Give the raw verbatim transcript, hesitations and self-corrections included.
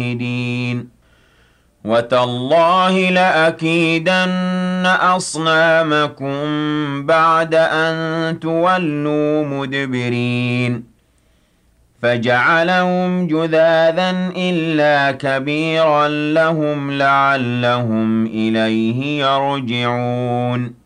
وَتَاللَّهِ لَأَكِيدَنَّ أَصْنَامَكُم بَعْدَ أَن تُوَلُّوا مُدْبِرِينَ فَجَعَلَهُمْ جُذَاذًا إِلَّا كَبِيرًا لَّهُمْ لَعَلَّهُمْ إِلَيْهِ يَرْجِعُونَ